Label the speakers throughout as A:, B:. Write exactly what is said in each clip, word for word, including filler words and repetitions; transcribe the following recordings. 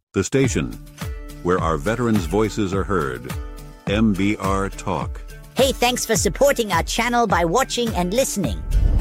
A: The station where our veterans' voices are heard. M B R Talk.
B: Hey, thanks for supporting our channel by watching and listening.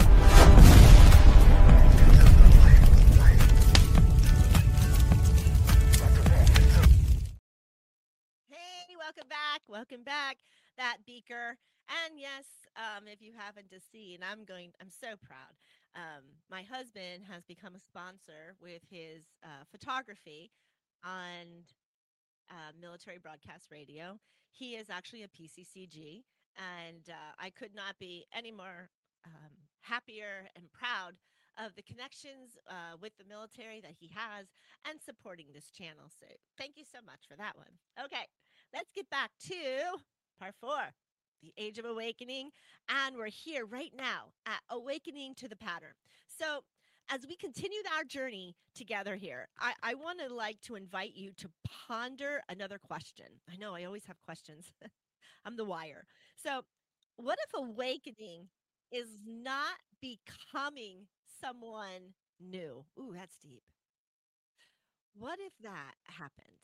C: Hey, welcome back. Welcome back. That beaker. And yes, um, if you haven't seen, I'm going, I'm so proud. Um, my husband has become a sponsor with his uh, photography on uh, military broadcast radio. He is actually a P C C G, and uh, I could not be any more um, happier and proud of the connections uh, with the military that he has and supporting this channel. So thank you so much for that one. Okay, let's get back to part four, the Age of Awakening, and we're here right now at Awakening to the Pattern. So as we continue our journey together here, I, I want to like to invite you to ponder another question. I know I always have questions. I'm the wire. So, what if awakening is not becoming someone new? Ooh, that's deep. What if that happened?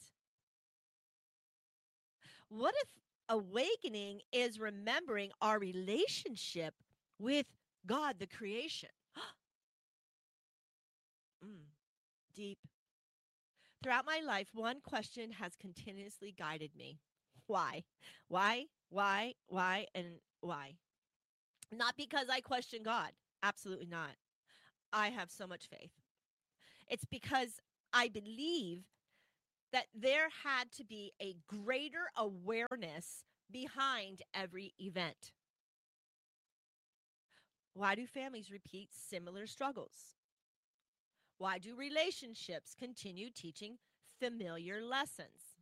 C: What if awakening is remembering our relationship with God, the creation? mm, deep. Throughout my life, one question has continuously guided me. Why? Why? Why? Why? And why? Not because I question God. Absolutely not. I have so much faith. It's because I believe that there had to be a greater awareness behind every event. Why do families repeat similar struggles? Why do relationships continue teaching familiar lessons?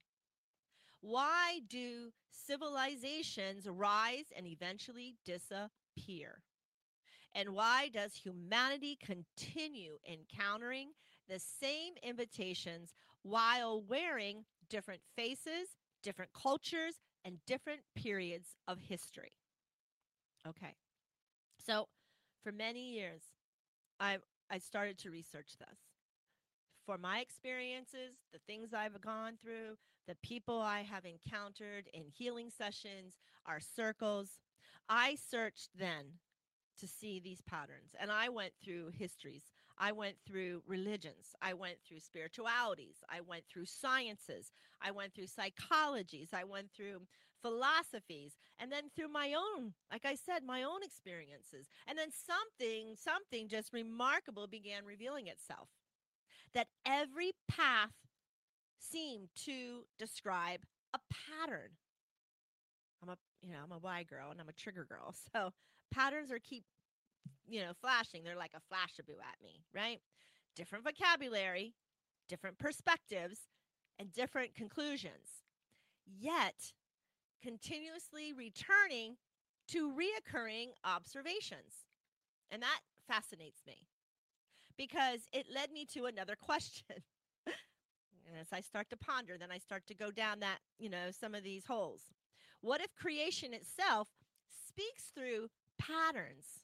C: Why do civilizations rise and eventually disappear? And why does humanity continue encountering the same invitations while wearing different faces, different cultures, and different periods of history? Okay. So, for many years, I I started to research this. For my experiences, the things I've gone through, the people I have encountered in healing sessions, our circles, I searched then to see these patterns. And I went through histories. I went through religions. I went through spiritualities. I went through sciences. I went through psychologies. I went through philosophies. And then through my own, like I said, my own experiences. And then something, something just remarkable began revealing itself. That every path seemed to describe a pattern. I'm a, you know, I'm a Y girl and I'm a trigger girl. So patterns are keep, you know, flashing. They're like a flashaboo at me, right? Different vocabulary, different perspectives, and different conclusions. Yet continuously returning to reoccurring observations. And that fascinates me because it led me to another question. And as I start to ponder, then I start to go down that, you know, some of these holes. What if creation itself speaks through patterns?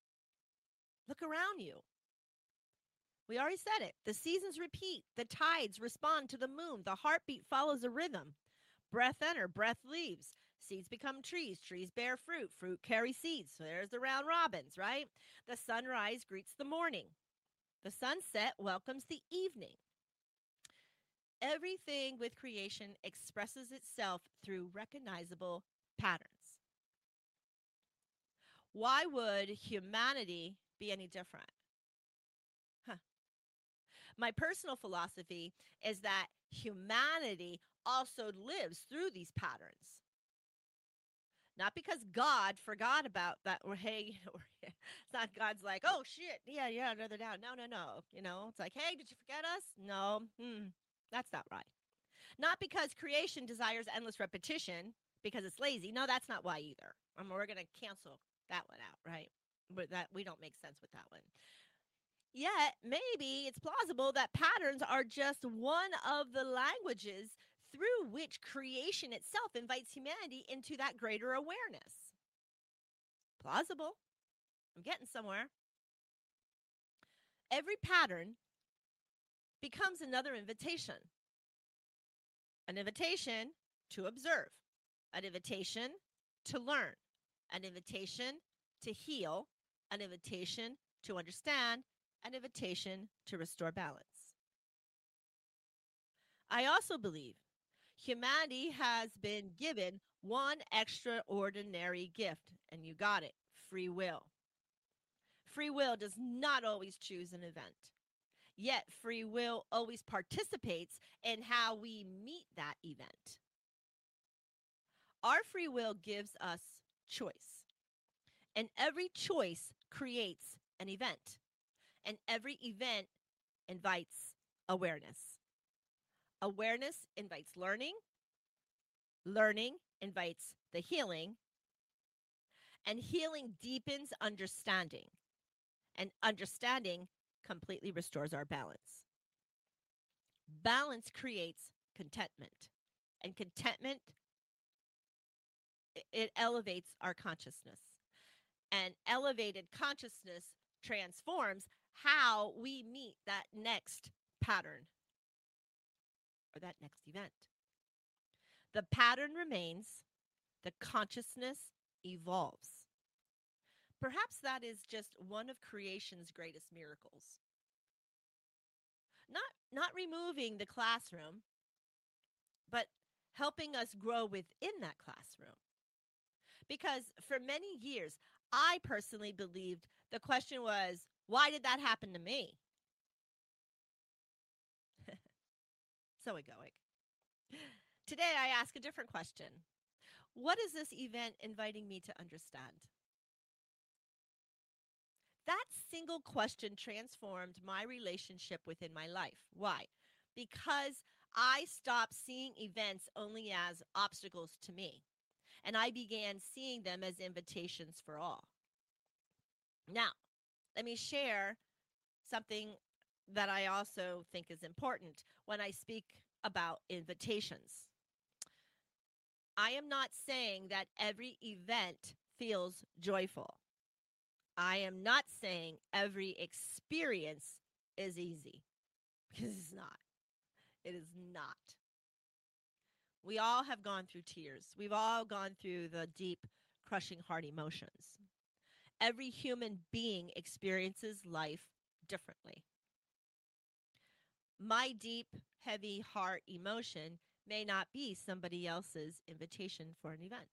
C: Look around you. We already said it. The seasons repeat. The tides respond to the moon. The heartbeat follows a rhythm. Breath enter, breath leaves. Seeds become trees. Trees bear fruit. Fruit carry seeds. So there's the round robins, right? The sunrise greets the morning. The sunset welcomes the evening. Everything with creation expresses itself through recognizable patterns. Why would humanity be any different? Huh. My personal philosophy is that humanity also lives through these patterns. Not because God forgot about that, or hey, or, it's not God's like, oh shit, yeah, yeah, no, they're down. No, no, no. You know, it's like, hey, did you forget us? No, hmm, that's not right. Not because creation desires endless repetition because it's lazy. No, that's not why either. I mean, we're going to cancel that one out, right? But that we don't make sense with that one. Yet, maybe it's plausible that patterns are just one of the languages through which creation itself invites humanity into that greater awareness. Plausible. I'm getting somewhere. Every pattern becomes another invitation. an invitation to observe, an invitation to learn, an invitation to heal, an invitation to understand, an invitation to restore balance. I also believe humanity has been given one extraordinary gift, and you got it, free will. Free will does not always choose an event, yet free will always participates in how we meet that event. Our free will gives us choice, and every choice creates an event, and every event invites awareness. Awareness invites learning, learning invites the healing, and healing deepens understanding, and understanding completely restores our balance. Balance creates contentment, and contentment, it elevates our consciousness, and elevated consciousness transforms how we meet that next pattern or that next event. The pattern remains, the consciousness evolves. Perhaps that is just one of creation's greatest miracles. Not, not removing the classroom, but helping us grow within that classroom. Because for many years, I personally believed the question was, why did that happen to me? So egoic. Today, I ask a different question. What is this event inviting me to understand? That single question transformed my relationship within my life. Why? Because I stopped seeing events only as obstacles to me, and I began seeing them as invitations for all. Now, let me share something that I also think is important when I speak about invitations. I am not saying that every event feels joyful. I am not saying every experience is easy, because it's not. It is not. We all have gone through tears. We've all gone through the deep, crushing heart emotions. Every human being experiences life differently. My deep, heavy heart emotion may not be somebody else's invitation for an event.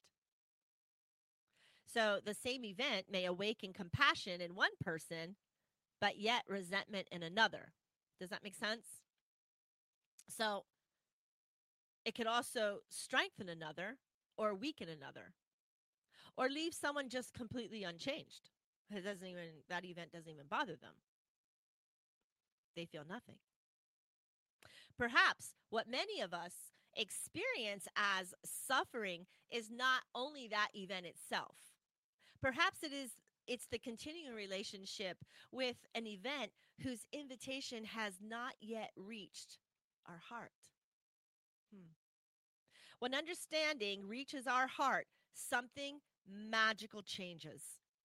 C: So the same event may awaken compassion in one person, but yet resentment in another. Does that make sense? So it could also strengthen another or weaken another, or leave someone just completely unchanged. It doesn't even, that event doesn't even bother them. They feel nothing. Perhaps what many of us experience as suffering is not only that event itself. Perhaps it is it's the continuing relationship with an event whose invitation has not yet reached our heart. Hmm. When understanding reaches our heart, something magical changes.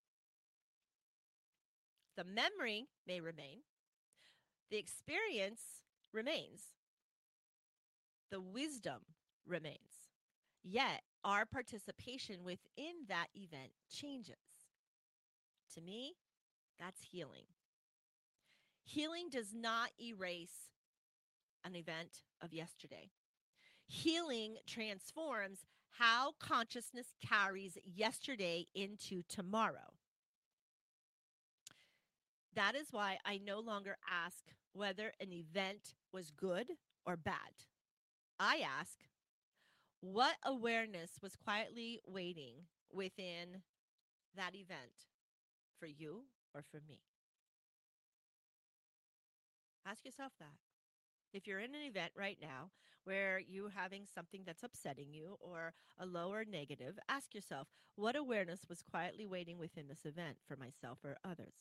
C: The memory may remain. The experience remains. The wisdom remains. Yet, our participation within that event changes. To me, that's healing. Healing does not erase an event of yesterday. Healing transforms how consciousness carries yesterday into tomorrow. That is why I no longer ask whether an event was good or bad. I ask, what awareness was quietly waiting within that event for you or for me? Ask yourself that. If you're in an event right now where you're having something that's upsetting you or a low or negative, ask yourself, what awareness was quietly waiting within this event for myself or others?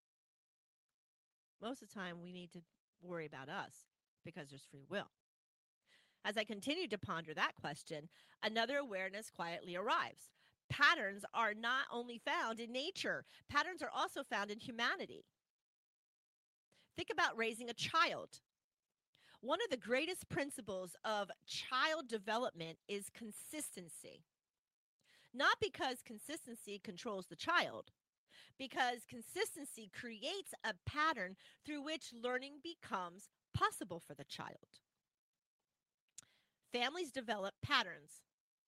C: Most of the time, we need to worry about us because there's free will. As I continue to ponder that question, another awareness quietly arrives. Patterns are not only found in nature, patterns are also found in humanity. Think about raising a child. One of the greatest principles of child development is consistency. Not because consistency controls the child, because consistency creates a pattern through which learning becomes possible for the child. Families develop patterns.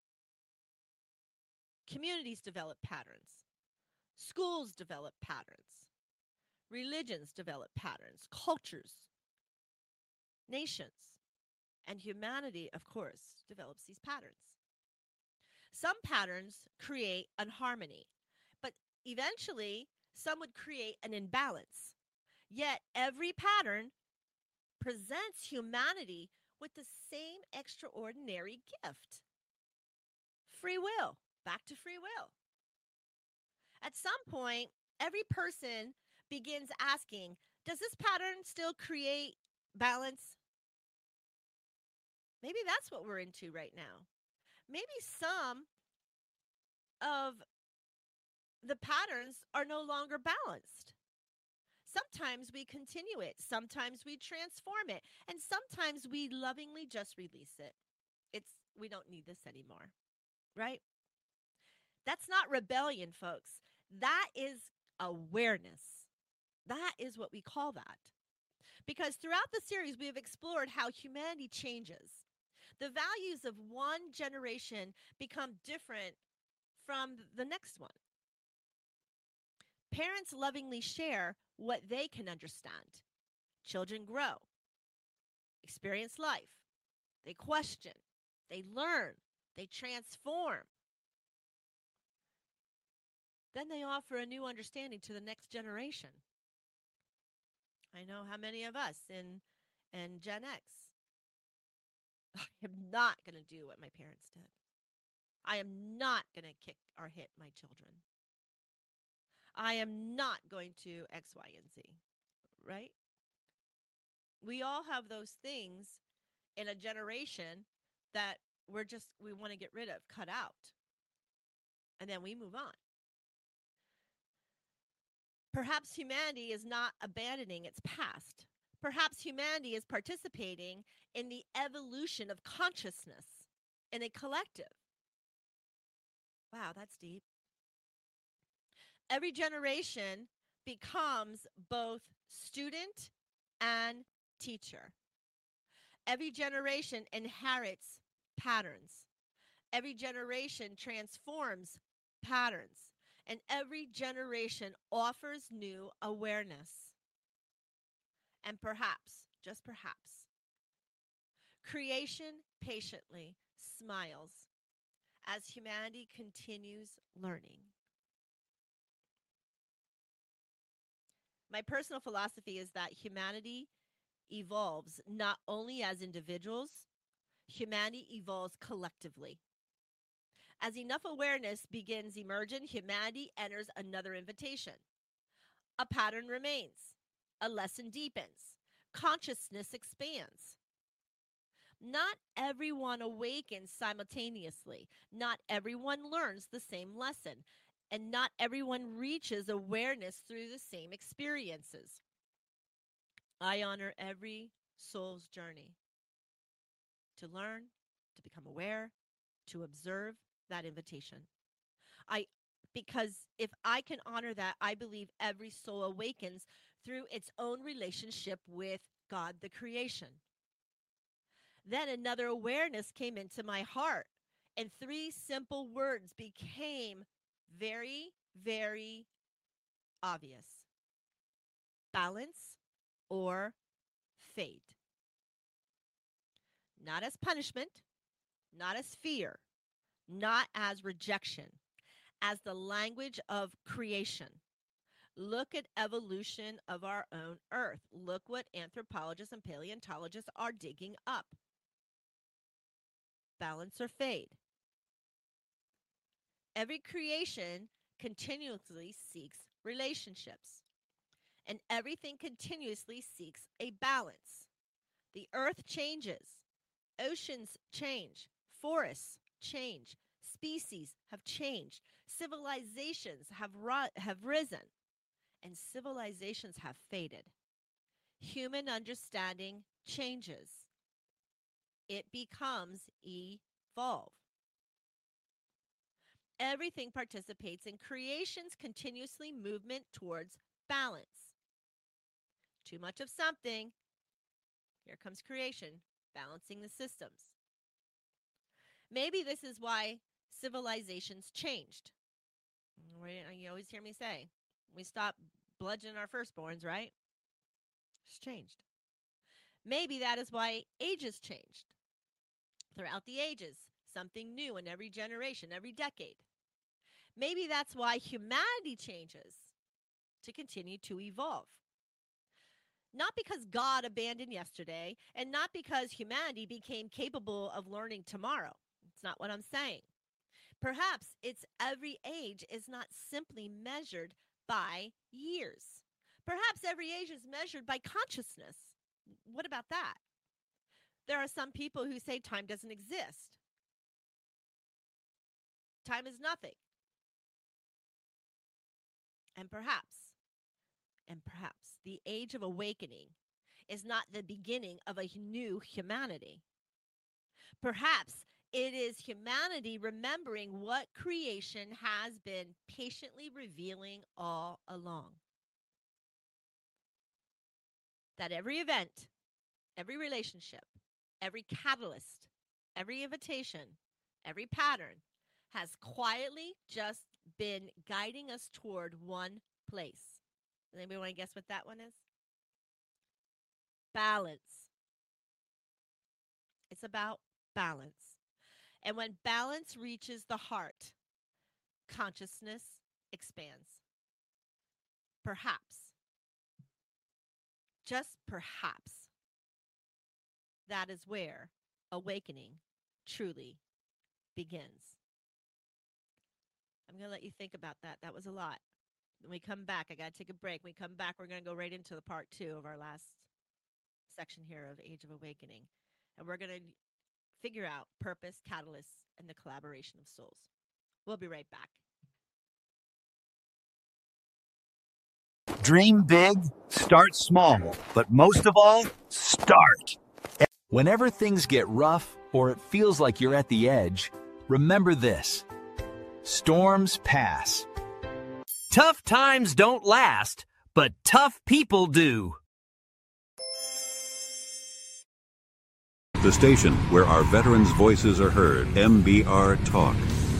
C: Communities develop patterns. Schools develop patterns. Religions develop patterns. Cultures, nations, and humanity, of course, develops these patterns. Some patterns create unharmony, but eventually some would create an imbalance. Yet every pattern presents humanity with the same extraordinary gift: free will. Back to free will. At some point, every person begins asking, does this pattern still create balance? Maybe that's what we're into right now. Maybe some of the patterns are no longer balanced. Sometimes we continue it, sometimes we transform it, and sometimes we lovingly just release it. It's we don't need this anymore, right? That's not rebellion, folks. That is awareness. That is what we call that. Because throughout the series, we have explored how humanity changes. The values of one generation become different from the next one. Parents lovingly share what they can understand. Children grow, experience life. They question, they learn, they transform. Then they offer a new understanding to the next generation. I know how many of us in, in Gen X, I am not going to do what my parents did. I am not going to kick or hit my children. I am not going to X, Y, and Z, right? We all have those things in a generation that we're just, we want to get rid of, cut out. And then we move on. Perhaps humanity is not abandoning its past. Perhaps humanity is participating in the evolution of consciousness in a collective. Wow, that's deep. Every generation becomes both student and teacher. Every generation inherits patterns. Every generation transforms patterns. And every generation offers new awareness. And perhaps, just perhaps, creation patiently smiles as humanity continues learning. My personal philosophy is that humanity evolves not only as individuals, humanity evolves collectively. As enough awareness begins emerging, humanity enters another invitation. A pattern remains. A lesson deepens. Consciousness expands. Not everyone awakens simultaneously. Not everyone learns the same lesson. And not everyone reaches awareness through the same experiences. I honor every soul's journey to learn, to become aware, to observe that invitation. I because if I can honor that, I believe every soul awakens through its own relationship with God, the creation. Then another awareness came into my heart, and three simple words became very, very obvious: balance or fade. Not as punishment, not as fear, not as rejection, as the language of creation. Look at evolution of our own earth. Look what anthropologists and paleontologists are digging up. Balance or fade. Every creation continuously seeks relationships, and everything continuously seeks a balance. The earth changes, oceans change, forests change, species have changed, civilizations have, ri- have risen, and civilizations have faded. Human understanding changes. it becomes evolve. Everything participates in creation's continuously movement towards balance. Too much of something, here comes creation, balancing the systems. Maybe this is why civilizations changed. You always hear me say, we stopped bludgeoning our firstborns, right? It's changed. Maybe that is why ages changed. Throughout the ages, something new in every generation, every decade. Maybe that's why humanity changes to continue to evolve. Not because God abandoned yesterday, and not because humanity became capable of learning tomorrow. It's not what I'm saying. Perhaps it's every age is not simply measured by years. Perhaps every age is measured by consciousness. What about that? There are some people who say time doesn't exist. Time is nothing. And perhaps, and perhaps, the age of awakening is not the beginning of a new humanity. Perhaps it is humanity remembering what creation has been patiently revealing all along. That every event, every relationship, every catalyst, every invitation, every pattern has quietly just been guiding us toward one place. Does anybody want to guess what that one is? Balance. It's about balance. And when balance reaches the heart, consciousness expands. Perhaps, just perhaps, that is where awakening truly begins. I'm going to let you think about that. That was a lot. When we come back, I got to take a break. When we come back, we're going to go right into the part two of our last section here of Age of Awakening. And we're going to figure out purpose, catalysts, and the collaboration of souls. We'll be right back.
D: Dream big, start small, but most of all, start. Whenever things get rough or it feels like you're at the edge, remember this: storms pass.
E: Tough times don't last, but tough people do.
A: The station where our veterans' voices are heard. M B R Talk.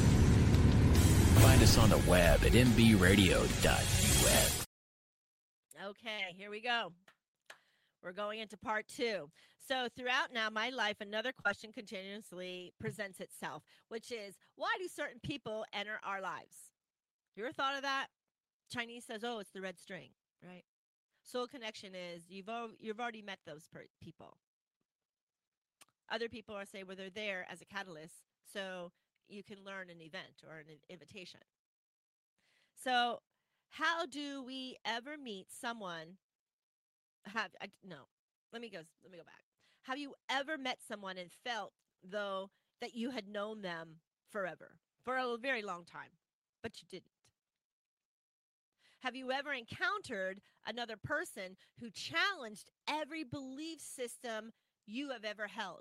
E: Find us on the web at m b radio dot u s.
C: Okay, here we go. We're going into part two. So throughout now my life, another question continuously presents itself, which is, why do certain people enter our lives? You ever thought of that? Chinese says, oh, it's the red string, right? Soul connection is you've al- you've already met those per- people. Other people are say, well, they're there as a catalyst, so you can learn an event or an invitation. So how do we ever meet someone? Have I, no, let me go. Let me go back. Have you ever met someone and felt though that you had known them forever, for a very long time, but you didn't? Have you ever encountered another person who challenged every belief system you have ever held?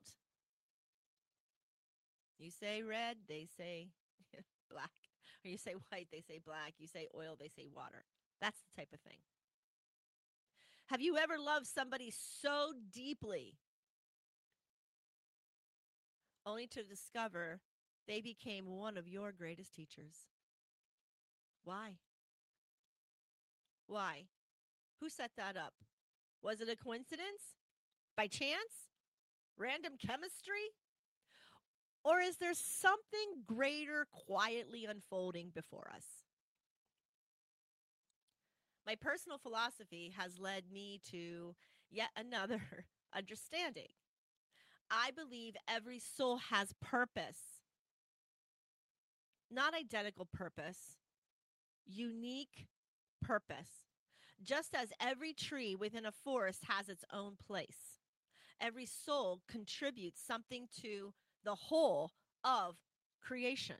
C: You say red, they say black. Or you say white, they say black. You say oil, they say water. That's the type of thing. Have you ever loved somebody so deeply only to discover they became one of your greatest teachers? Why? Why? Who set that up? Was it a coincidence? By chance? Random chemistry? Or is there something greater quietly unfolding before us? My personal philosophy has led me to yet another understanding. I believe every soul has purpose. Not identical purpose, unique purpose. Just as every tree within a forest has its own place, every soul contributes something to the whole of creation.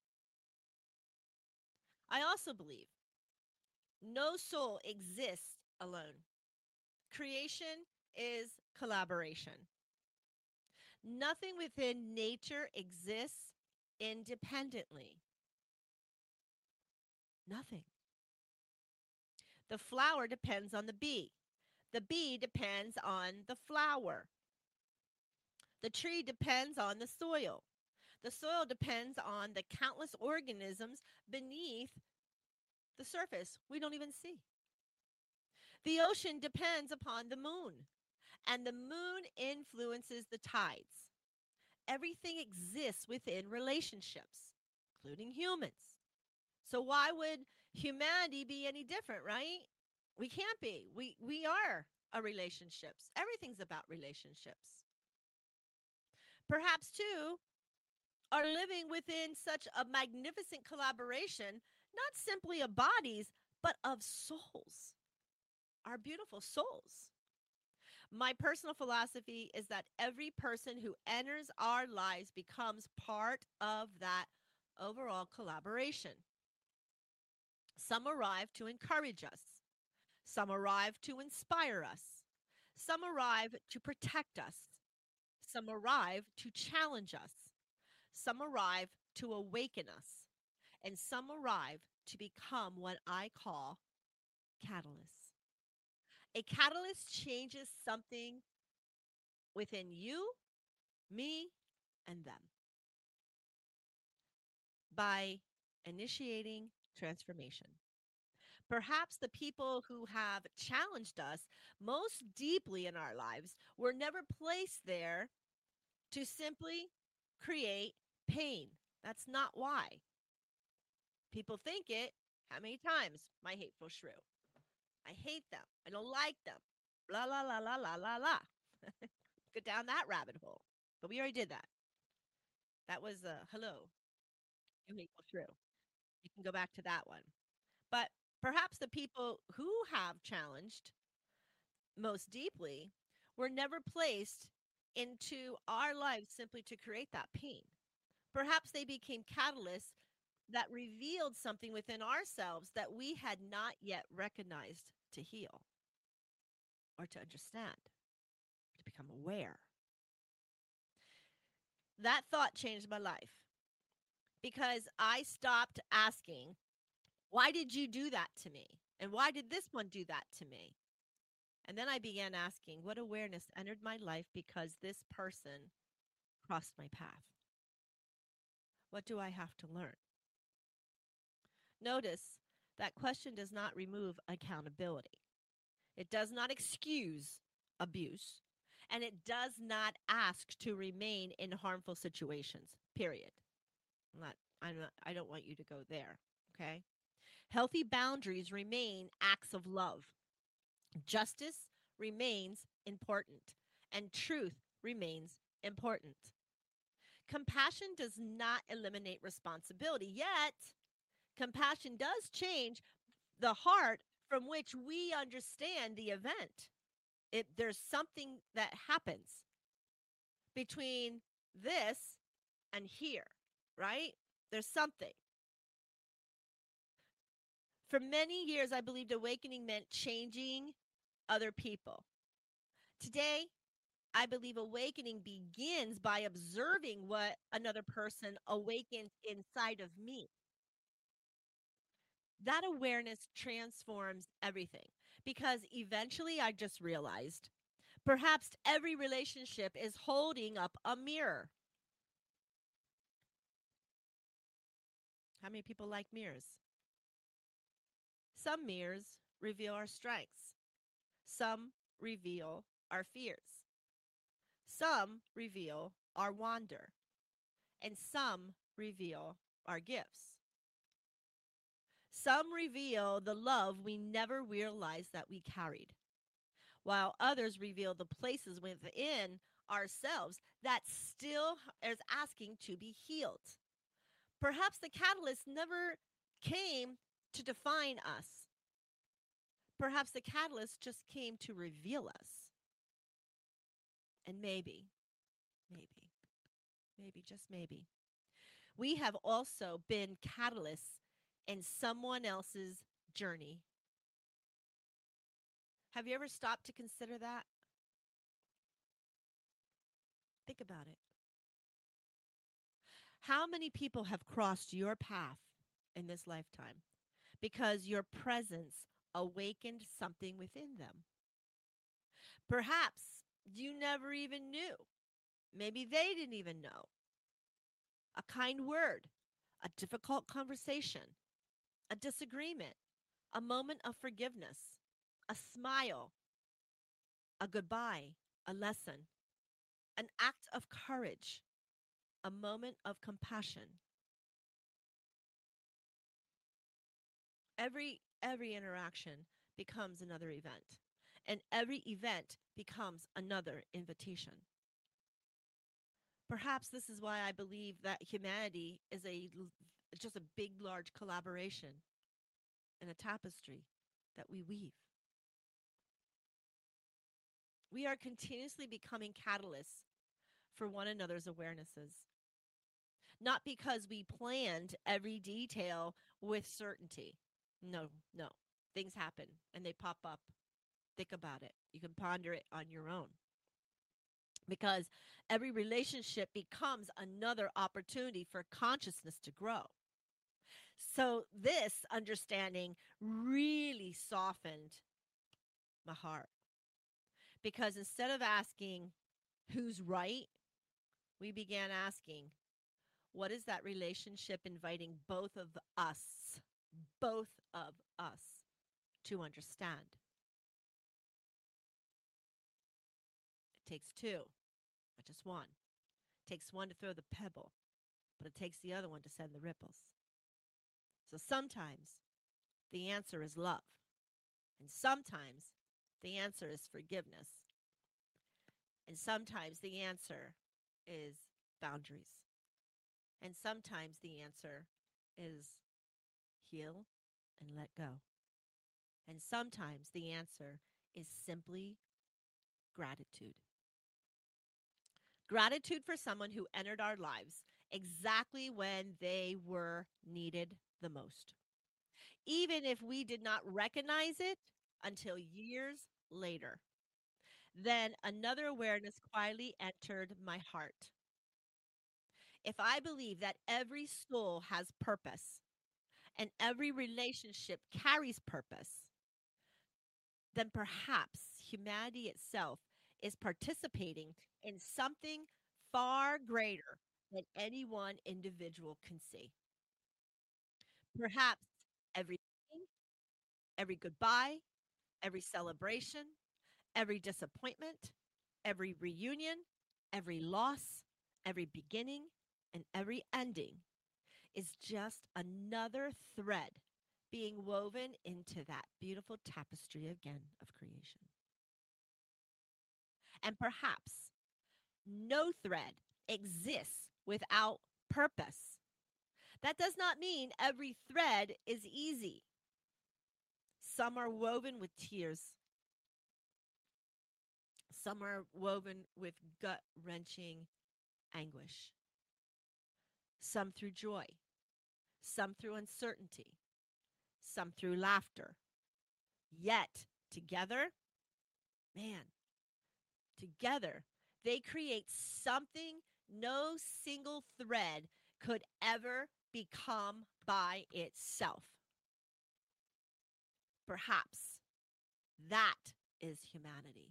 C: I also believe no soul exists alone. Creation is collaboration. Nothing within nature exists independently. Nothing. The flower depends on the bee. The bee depends on the flower. The tree depends on the soil. The soil depends on the countless organisms beneath the surface we don't even see. The ocean depends upon the moon, and the moon influences the tides. Everything exists within relationships, including humans. So why would humanity be any different, right? We can't be. We we are a relationships. Everything's about relationships. Perhaps too are living within such a magnificent collaboration, not simply of bodies, but of souls, our beautiful souls. My personal philosophy is that every person who enters our lives becomes part of that overall collaboration. Some arrive to encourage us, some arrive to inspire us, some arrive to protect us, some arrive to challenge us, some arrive to awaken us, and some arrive to become what I call catalysts. A catalyst changes something within you, me, and them by initiating transformation. Perhaps the people who have challenged us most deeply in our lives were never placed there to simply create pain. That's not why. People think it. How many times? My hateful shrew. I hate them. I don't like them. La la la la la la la. Go down that rabbit hole. But we already did that. That was a uh, hello, you hateful shrew. You can go back to that one. But perhaps the people who have challenged most deeply were never placed into our lives simply to create that pain. Perhaps they became catalysts that revealed something within ourselves that we had not yet recognized to heal or to understand, to become aware. That thought changed my life because I stopped asking, why did you do that to me? And why did this one do that to me? And then I began asking, what awareness entered my life because this person crossed my path? What do I have to learn? Notice that question does not remove accountability. It does not excuse abuse, and it does not ask to remain in harmful situations. Period. I'm not, I'm not, I don't want you to go there. Okay. Healthy boundaries remain acts of love. Justice remains important, and truth remains important. Compassion does not eliminate responsibility, yet compassion does change the heart from which we understand the event. It, there's something that happens between this and here, right? There's something. For many years, I believed awakening meant changing other people. Today, I believe awakening begins by observing what another person awakens inside of me. That awareness transforms everything because eventually I just realized perhaps every relationship is holding up a mirror. How many people like mirrors? Some mirrors reveal our strengths, some reveal our fears, some reveal our wonder, and some reveal our gifts. Some reveal the love we never realized that we carried, while others reveal the places within ourselves that still is asking to be healed. Perhaps the catalyst never came to define us. Perhaps the catalyst just came to reveal us. And maybe, maybe, maybe, just maybe, we have also been catalysts in someone else's journey. Have you ever stopped to consider that? Think Think about it. How many people have crossed your path in this lifetime because your presence awakened something within them? Perhaps you never even knew. Maybe they didn't even know. A kind word, a difficult conversation, a disagreement, a moment of forgiveness, a smile, a goodbye, a lesson, an act of courage, a moment of compassion. Every every interaction becomes another event, and every event becomes another invitation. Perhaps this is why I believe that humanity is a l- just a big large collaboration and a tapestry that we weave. We are continuously becoming catalysts for one another's awarenesses, not because we planned every detail with certainty. No, no. Things happen and they pop up. Think about it. You can ponder it on your own. Because every relationship becomes another opportunity for consciousness to grow. So, this understanding really softened my heart because instead of asking who's right, we began asking, what is that relationship inviting both of us, both of us, to understand? It takes two, not just one. It takes one to throw the pebble, but it takes the other one to send the ripples. So sometimes the answer is love, and sometimes the answer is forgiveness, and sometimes the answer is boundaries, and sometimes the answer is heal and let go, and sometimes the answer is simply gratitude. Gratitude for someone who entered our lives exactly when they were needed the most, even if we did not recognize it until years later. Then another awareness quietly entered my heart. If I believe that every soul has purpose and every relationship carries purpose, then perhaps humanity itself is participating in something far greater than any one individual can see. Perhaps every meeting, every goodbye, every celebration, every disappointment, every reunion, every loss, every beginning, and every ending is just another thread being woven into that beautiful tapestry again of creation. And perhaps no thread exists without purpose. That does not mean every thread is easy. Some are woven with tears, some are woven with gut wrenching anguish, some through joy, some through uncertainty, some through laughter. Yet, together, man, together, they create something no single thread could ever become by itself. Perhaps that is humanity.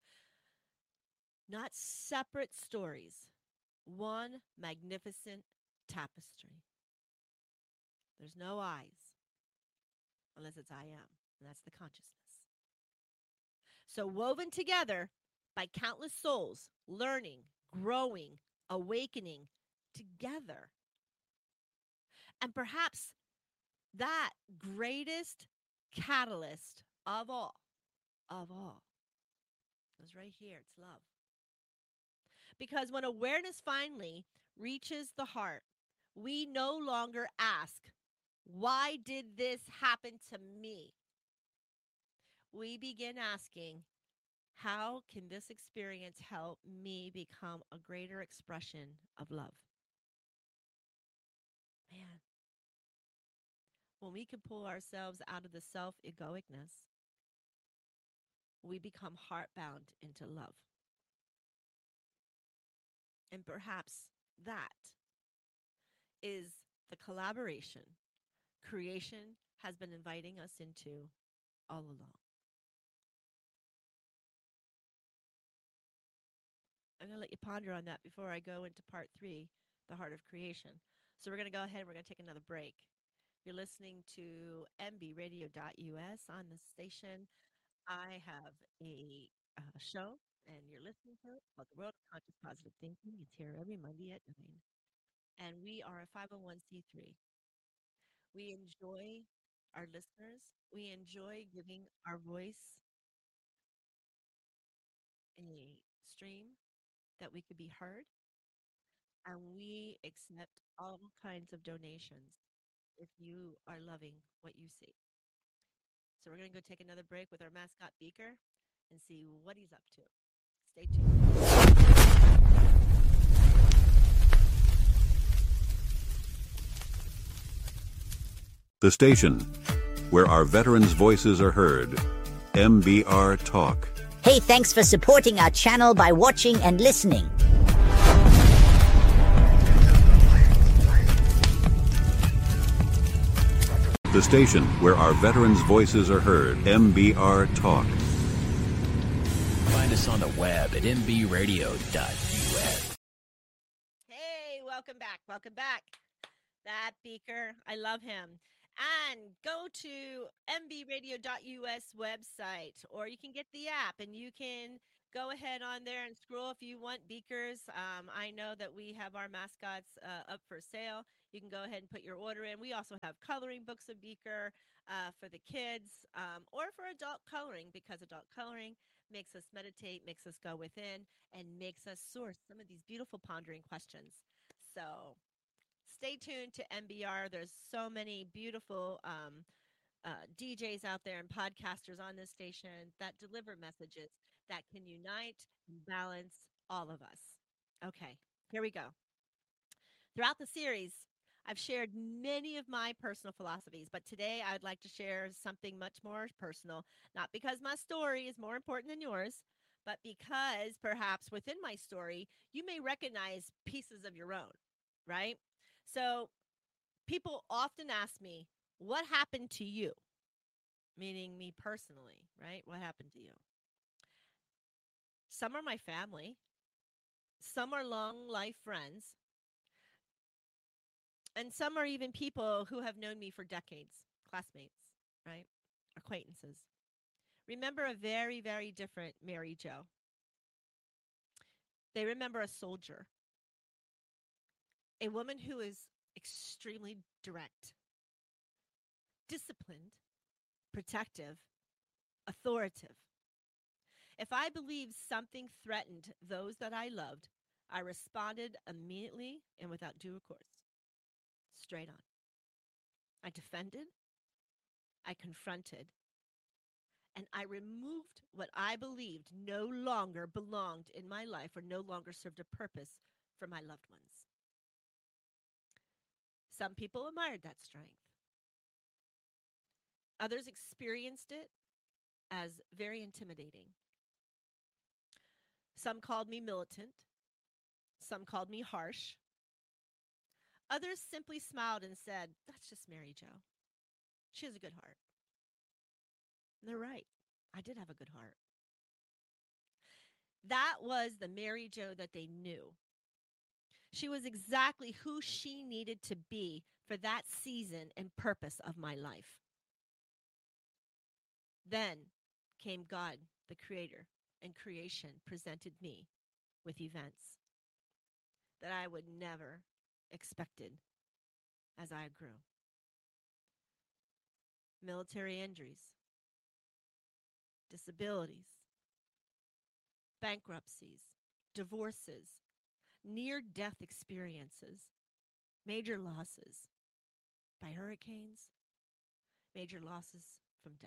C: Not separate stories, one magnificent tapestry. There's no eyes unless it's I am, and that's the consciousness. So, woven together by countless souls, learning, growing, awakening together. And perhaps that greatest catalyst of all, of all, is right here. It's love. Because when awareness finally reaches the heart, we no longer ask, why did this happen to me? We begin asking, how can this experience help me become a greater expression of love? Man, when we can pull ourselves out of the self egoicness, we become heart bound into love. And perhaps that is the collaboration creation has been inviting us into all along. I'm going to let you ponder on that before I go into part three, the heart of creation. So we're going to go ahead and we're going to take another break. You're listening to m b radio dot u s on the station. I have a uh, show, and you're listening to it called The World of Conscious Positive Thinking. It's here every Monday at nine. And we are a five oh one c three. We enjoy our listeners. We enjoy giving our voice a stream that we could be heard. And we accept all kinds of donations if you are loving what you see. So we're going to go take another break with our mascot Beaker and see what he's up to. Stay tuned.
A: The station where our veterans' voices are heard. M B R Talk.
B: Hey, thanks for supporting our channel by watching and listening.
A: The station where our veterans' voices are heard. M B R Talk.
E: Find us on the web at m b radio dot u s.
C: Hey, welcome back. Welcome back. That Beaker, I love him. And go to m b radio dot u s website, or you can get the app and you can go ahead on there and scroll if you want Beakers. Um, I know that we have our mascots uh, up for sale. You can go ahead and put your order in. We also have coloring books of Beaker uh, for the kids um, or for adult coloring, because adult coloring makes us meditate, makes us go within, and makes us source some of these beautiful pondering questions. So stay tuned to M B R. There's so many beautiful um, uh, D Js out there and podcasters on this station that deliver messages that can unite and balance all of us. Okay, here we go. Throughout the series, I've shared many of my personal philosophies, but today I'd like to share something much more personal, not because my story is more important than yours, but because perhaps within my story, you may recognize pieces of your own, right? So people often ask me, what happened to you? Meaning me personally, right? What happened to you? Some are my family. Some are long life friends. And some are even people who have known me for decades, classmates, right? Acquaintances. Remember a very, very different Mary Jo. They remember a soldier, a woman who is extremely direct, disciplined, protective, authoritative. If I believed something threatened those that I loved, I responded immediately and without due recourse. Straight on. I defended, I confronted, and I removed what I believed no longer belonged in my life or no longer served a purpose for my loved ones. Some people admired that strength. Others experienced it as very intimidating. Some called me militant. Some called me harsh. Others simply smiled and said, that's just Mary Jo. She has a good heart. And they're right. I did have a good heart. That was the Mary Jo that they knew. She was exactly who she needed to be for that season and purpose of my life. Then came God, the Creator, and creation presented me with events that I would never expected as I grew. Military injuries, disabilities, bankruptcies, divorces, near-death experiences, major losses by hurricanes, major losses from death.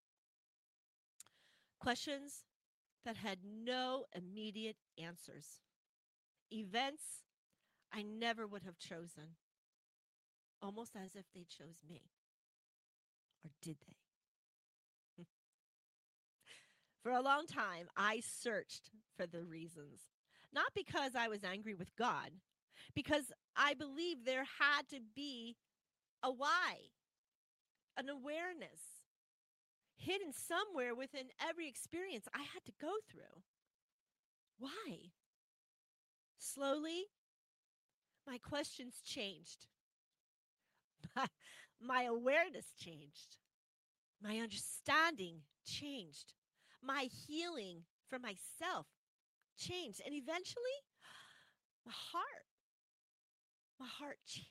C: Questions that had no immediate answers. Events I never would have chosen, almost as if they chose me. Or did they? For a long time, I searched for the reasons. Not because I was angry with God, because I believe there had to be a why, an awareness hidden somewhere within every experience I had to go through. Why? Slowly, my questions changed. My, my awareness changed. My understanding changed. My healing for myself changed. And eventually, my heart, my heart changed.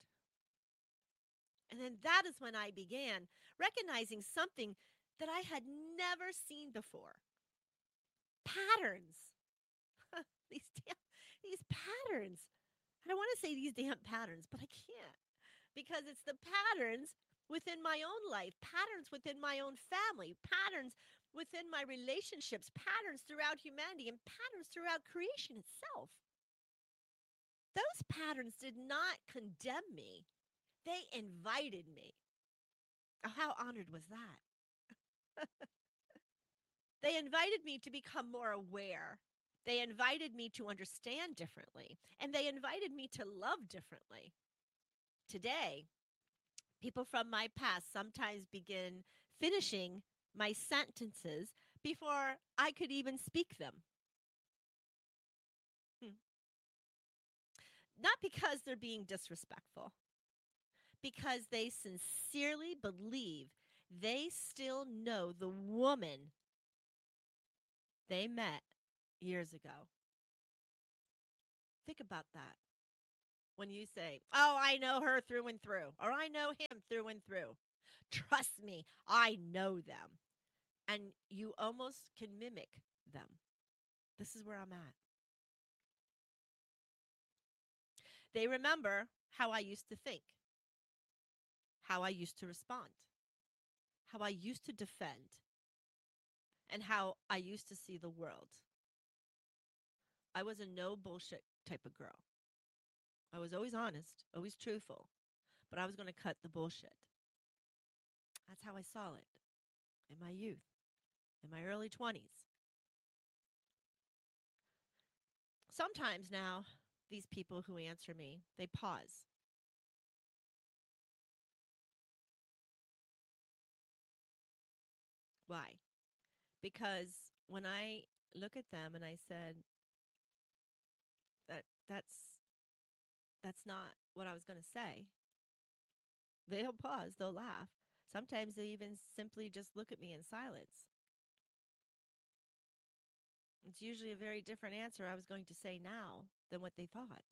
C: And then that is when I began recognizing something that I had never seen before. Patterns. these damn, these patterns. I don't want to say these damn patterns, but I can't. Because it's the patterns within my own life, patterns within my own family, patterns within my relationships, patterns throughout humanity, and patterns throughout creation itself. Those patterns did not condemn me. They invited me. Oh, how honored was that? They invited me to become more aware. They invited me to understand differently. And they invited me to love differently. Today, people from my past sometimes begin finishing my sentences before I could even speak them. Hmm. Not because they're being disrespectful, because they sincerely believe they still know the woman they met years ago. Think about that. When you say, oh, I know her through and through, or I know him through and through. Trust me, I know them. And you almost can mimic them. This is where I'm at. They remember how I used to think, how I used to respond, how I used to defend, and how I used to see the world. I was a no bullshit type of girl. I was always honest, always truthful, but I was going to cut the bullshit. That's how I saw it in my youth, in my early twenties. Sometimes now, these people who answer me, they pause. Why? Because when I look at them and I said that that's that's not what I was going to say, they'll pause, they'll laugh. Sometimes they even simply just look at me in silence. It's usually a very different answer I was going to say now than what they thought.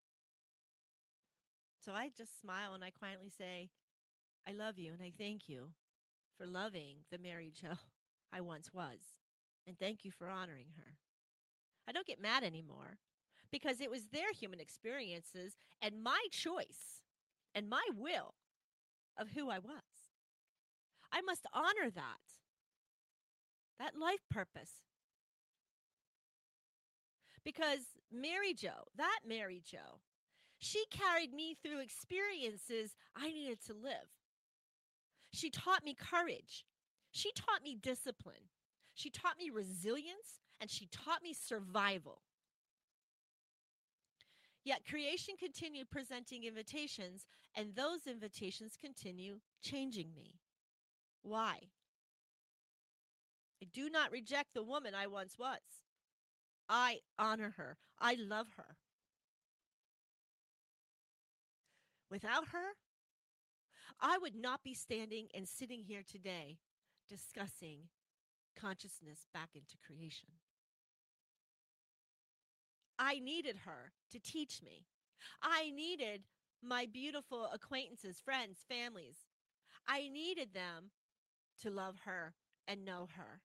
C: So I just smile and I quietly say, I love you and I thank you for loving the Mary Jo I once was. And thank you for honoring her. I don't get mad anymore because it was their human experiences and my choice and my will of who I was. I must honor that, that life purpose. Because Mary Jo, that Mary Jo, she carried me through experiences I needed to live. She taught me courage. She taught me discipline. She taught me resilience, and she taught me survival. Yet creation continued presenting invitations, and those invitations continue changing me. Why? I do not reject the woman I once was. I honor her. I love her. Without her, I would not be standing and sitting here today discussing consciousness back into creation. I needed her to teach me. I needed my beautiful acquaintances, friends, families. I needed them to love her and know her.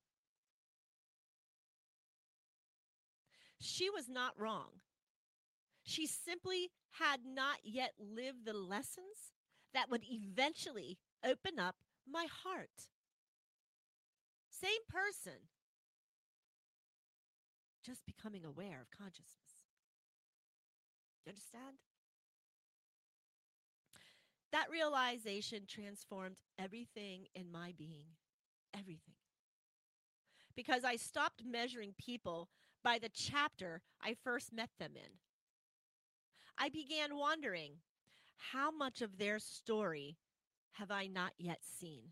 C: She was not wrong. She simply had not yet lived the lessons that would eventually open up my heart. Same person, just becoming aware of consciousness. You understand? That realization transformed everything in my being. Everything. Because I stopped measuring people by the chapter I first met them in. I began wondering, how much of their story have I not yet seen?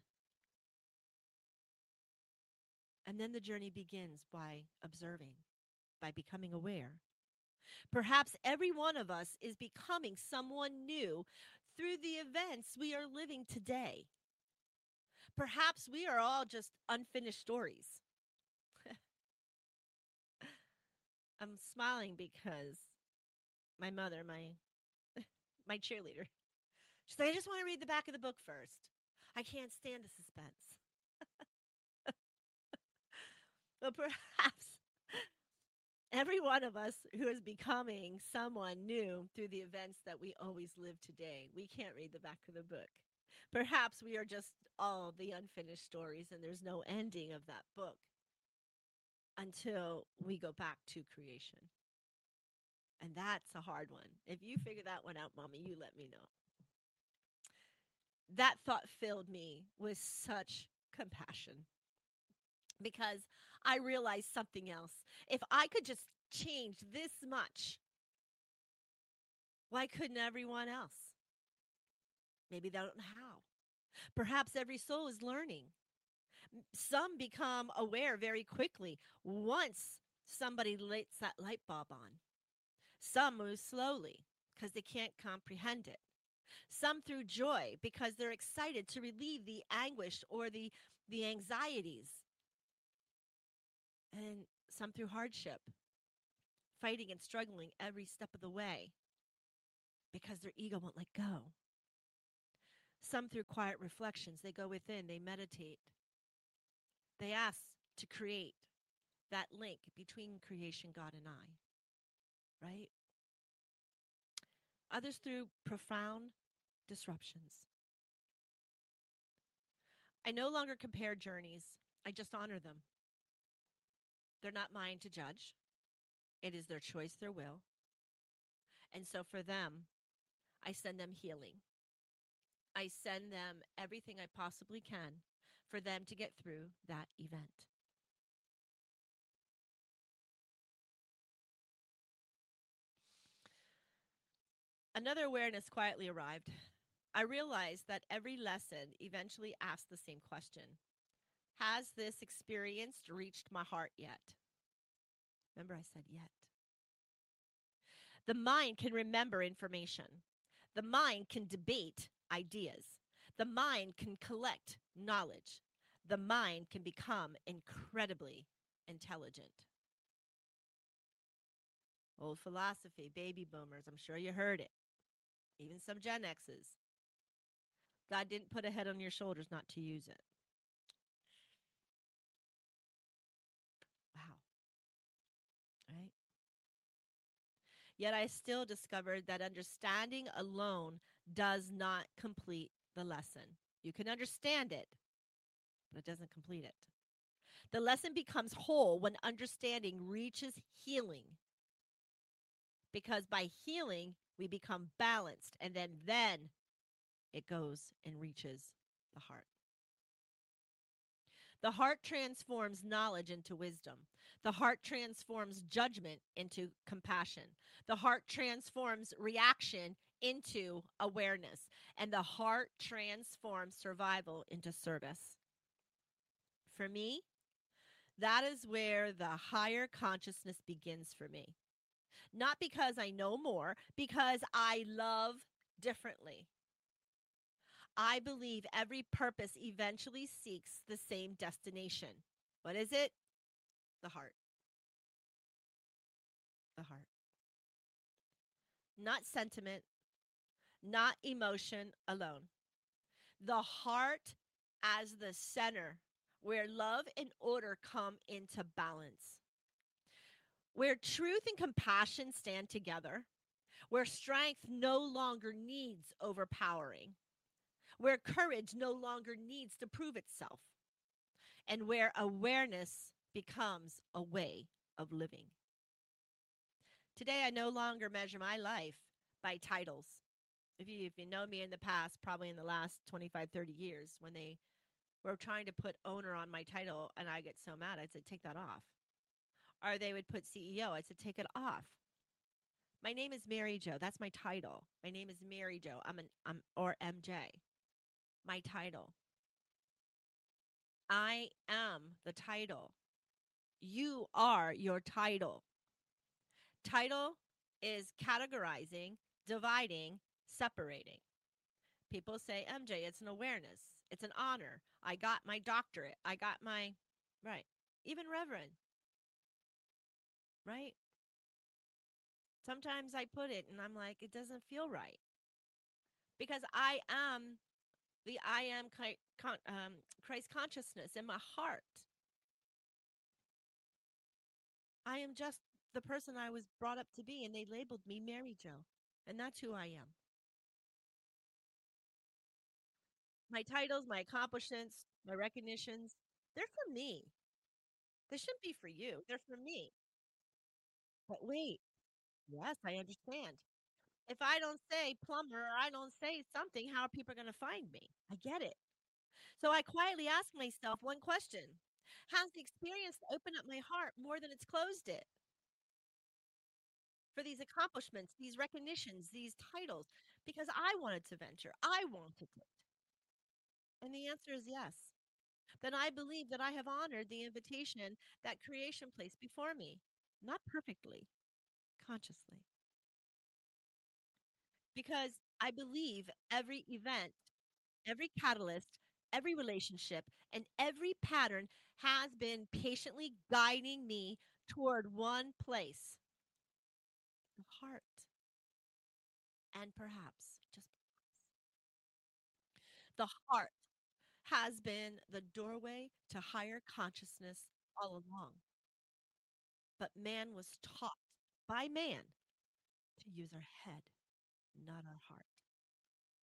C: And then the journey begins by observing, by becoming aware. Perhaps every one of us is becoming someone new through the events we are living today. Perhaps we are all just unfinished stories. I'm smiling because my mother, my my cheerleader, she's like, I just want to read the back of the book first. I can't stand the suspense. But perhaps every one of us who is becoming someone new through the events that we always live today, we can't read the back of the book. Perhaps we are just all the unfinished stories and there's no ending of that book until we go back to creation. And that's a hard one. If you figure that one out, Mommy, you let me know. That thought filled me with such compassion because I realized something else. If I could just change this much, why couldn't everyone else? Maybe they don't know how. Perhaps every soul is learning. Some become aware very quickly once somebody lights that light bulb on. Some move slowly because they can't comprehend it. Some through joy because they're excited to relieve the anguish or the, the anxieties. And some through hardship, fighting and struggling every step of the way because their ego won't let go. Some through quiet reflections, they go within, they meditate. They ask to create that link between creation, God, and I, right? Others through profound disruptions. I no longer compare journeys. I just honor them. They're not mine to judge. It is their choice, their will. And so for them, I send them healing. I send them everything I possibly can for them to get through that event. Another awareness quietly arrived. I realized that every lesson eventually asked the same question. Has this experience reached my heart yet? Remember, I said yet. The mind can remember information. The mind can debate ideas. The mind can collect knowledge. The mind can become incredibly intelligent. Old philosophy, baby boomers, I'm sure you heard it. Even some Gen X's. God didn't put a head on your shoulders not to use it. Wow. Right? Yet I still discovered that understanding alone does not complete the lesson. You can understand it, but it doesn't complete it. The lesson becomes whole when understanding reaches healing. Because by healing, we become balanced, and then, then it goes and reaches the heart. The heart transforms knowledge into wisdom. The heart transforms judgment into compassion. The heart transforms reaction into awareness. And the heart transforms survival into service. For me, that is where the higher consciousness begins for me. Not because I know more, because I love differently. I believe every purpose eventually seeks the same destination. What is it? The heart. The heart. Not sentiment, not emotion alone. The heart as the center where love and order come into balance. Where truth and compassion stand together. Where strength no longer needs overpowering. Where courage no longer needs to prove itself, and where awareness becomes a way of living. Today, I no longer measure my life by titles. If you, if you know me in the past, probably in the last twenty-five, thirty years, when they were trying to put owner on my title and I get so mad, I'd say, take that off. Or they would put C E O. I said, take it off. My name is Mary Jo. That's my title. My name is Mary Jo. I'm an I'm or M J. My title. I am the title. You are your title. Title is categorizing, dividing, separating. People say, M J, it's an awareness. It's an honor. I got my doctorate. I got my, right. Even Reverend, right? Sometimes I put it and I'm like, it doesn't feel right because I am the I am Chi- con- um, Christ consciousness in my heart. I am just the person I was brought up to be, and they labeled me Mary Jo, and that's who I am. My titles, my accomplishments, my recognitions, they're for me. They shouldn't be for you. They're for me. But wait, yes, I understand. If I don't say plumber or I don't say something, how are people going to find me? I get it. So I quietly ask myself one question. Has the experience opened up my heart more than it's closed it for these accomplishments, these recognitions, these titles? Because I wanted to venture. I wanted it. And the answer is yes. Then I believe that I have honored the invitation that creation placed before me. Not perfectly, consciously. Because I believe every event, every catalyst, every relationship, and every pattern has been patiently guiding me toward one place, the heart. And perhaps, just the heart has been the doorway to higher consciousness all along. But man was taught by man to use our head, not our heart.